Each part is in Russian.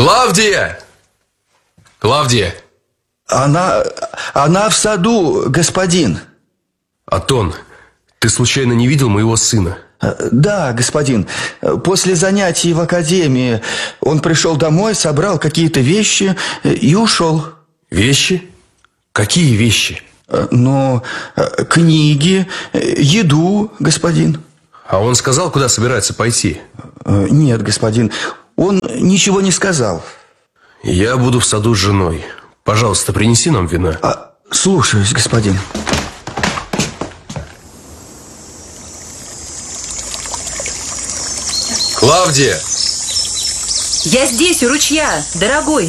Клавдия! Клавдия! Она в саду, господин. Атон, ты случайно не видел моего сына? Да, господин. После занятий в академии он пришел домой, собрал какие-то вещи и ушел. Вещи? Какие вещи? Ну, книги, еду, господин. А он сказал, куда собирается пойти? Нет, господин, он ничего не сказал. Я буду в саду с женой. Пожалуйста, принеси нам вина. Слушаюсь, господин. Клавдия! Я здесь, у ручья, дорогой.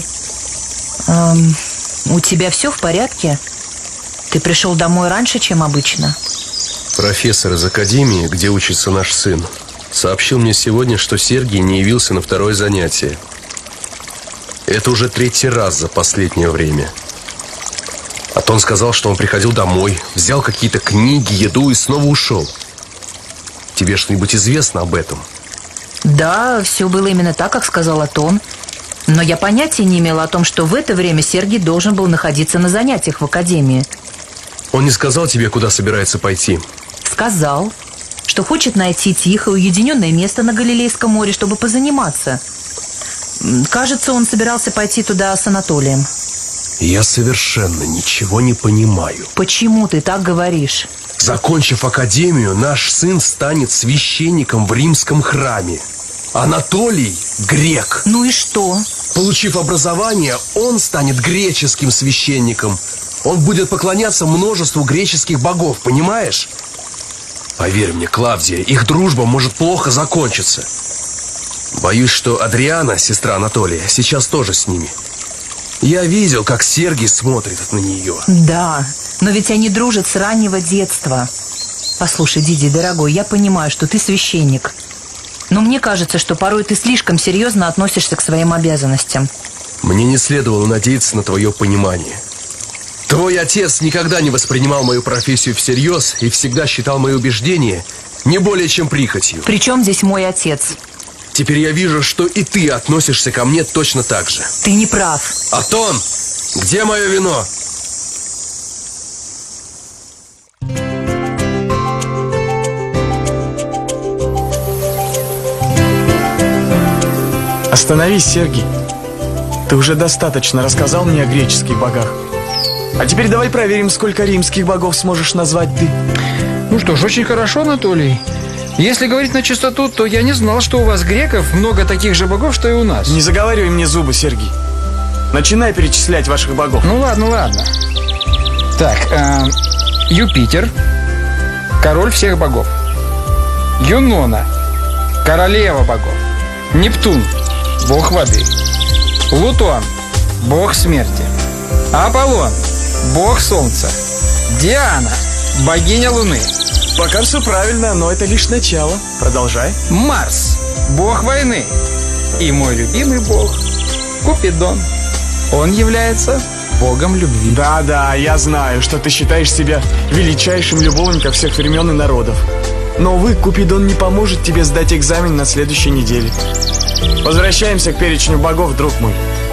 У тебя все в порядке? Ты пришел домой раньше, чем обычно? Профессор из академии, где учится наш сын, сообщил мне сегодня, что Сергий не явился на второе занятие. Это уже 3-й раз за последнее время. Атон сказал, что он приходил домой, взял какие-то книги, еду и снова ушел. Тебе что-нибудь известно об этом? Да, все было именно так, как сказал Атон. Но я понятия не имела о том, что в это время Сергий должен был находиться на занятиях в академии. Он не сказал тебе, куда собирается пойти? Сказал, что хочет найти тихое, уединенное место на Галилейском море, чтобы позаниматься. Кажется, он собирался пойти туда с Анатолием. Я совершенно ничего не понимаю. Почему ты так говоришь? Закончив академию, наш сын станет священником в римском храме. Анатолий – грек. Ну и что? Получив образование, он станет греческим священником. Он будет поклоняться множеству греческих богов, понимаешь? Поверь мне, Клавдия, их дружба может плохо закончиться. Боюсь, что Адриана, сестра Анатолия, сейчас тоже с ними. Я видел, как Сергий смотрит на нее. Да, но ведь они дружат с раннего детства. Послушай, Диди, дорогой, я понимаю, что ты священник. Но мне кажется, что порой ты слишком серьезно относишься к своим обязанностям. Мне не следовало надеяться на твое понимание. Твой отец никогда не воспринимал мою профессию всерьез и всегда считал мои убеждения не более чем прихотью. Причем здесь мой отец? Теперь я вижу, что и ты относишься ко мне точно так же. Ты не прав. Атон, где мое вино? Остановись, Сергий. Ты уже достаточно рассказал мне о греческих богах. А теперь давай проверим, сколько римских богов сможешь назвать ты. Ну что ж, очень хорошо, Анатолий. Если говорить на чистоту, то я не знал, что у вас, греков, много таких же богов, что и у нас. Не заговаривай мне зубы, Сергий. Начинай перечислять ваших богов. Ну ладно. Так, Юпитер, король всех богов. Юнона, королева богов. Нептун, бог воды. Плутон, бог смерти. Аполлон, бог солнца. Диана, богиня луны. Пока все правильно, но это лишь начало. Продолжай. Марс, бог войны. И мой любимый бог Купидон. Он является богом любви. Да, я знаю, что ты считаешь себя величайшим любовником всех времен и народов. Но, увы, Купидон не поможет тебе сдать экзамен на следующей неделе. Возвращаемся к перечню богов, друг мой.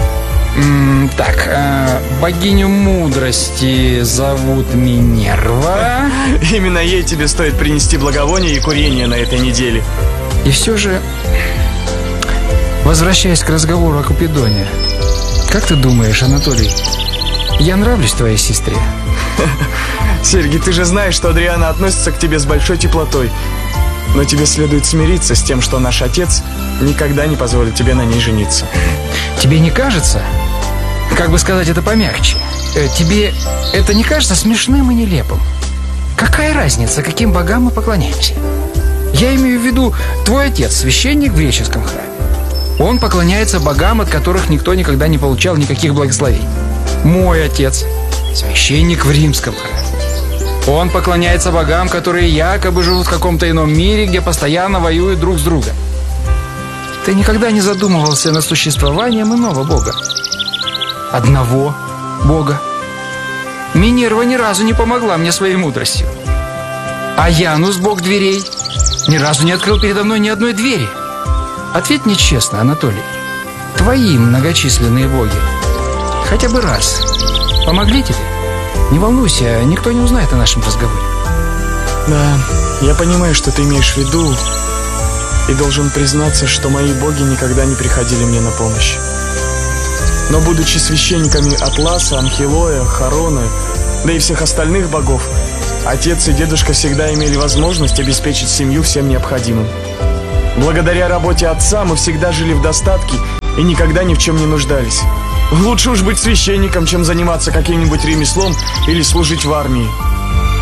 Богиню мудрости зовут Минерва. Именно ей тебе стоит принести благовоние и курение на этой неделе. И все же, возвращаясь к разговору о Купидоне, как ты думаешь, Анатолий, я нравлюсь твоей сестре? Сергей, ты же знаешь, что Адриана относится к тебе с большой теплотой. Но тебе следует смириться с тем, что наш отец никогда не позволит тебе на ней жениться. Тебе не кажется, как бы сказать это помягче, тебе это не кажется смешным и нелепым? Какая разница, каким богам мы поклоняемся? Я имею в виду, твой отец священник в греческом храме. Он поклоняется богам, от которых никто никогда не получал никаких благословений. Мой отец священник в римском храме. Он поклоняется богам, которые якобы живут в каком-то ином мире, где постоянно воюют друг с другом. Ты никогда не задумывался над существованием иного бога? Одного бога? Минерва ни разу не помогла мне своей мудростью. А Янус, бог дверей, ни разу не открыл передо мной ни одной двери. Ответь мне честно, Анатолий. твои многочисленные боги хотя бы раз помогли тебе? Не волнуйся, никто не узнает о нашем разговоре. Да, я понимаю, что ты имеешь в виду, и должен признаться, что мои боги никогда не приходили мне на помощь. Но будучи священниками Атласа, Анхилоя, Харона, да и всех остальных богов, отец и дедушка всегда имели возможность обеспечить семью всем необходимым. Благодаря работе отца мы всегда жили в достатке и никогда ни в чем не нуждались. Лучше уж быть священником, чем заниматься каким-нибудь ремеслом или служить в армии.